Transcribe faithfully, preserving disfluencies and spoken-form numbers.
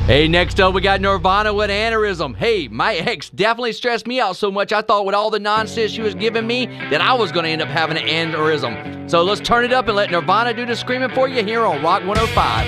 Hey, next up we got Nirvana with Aneurysm. Hey, my ex definitely stressed me out so much I thought with all the nonsense she was giving me that I was going to end up having an aneurysm. So let's turn it up and let Nirvana do the screaming for you here on Rock one oh five.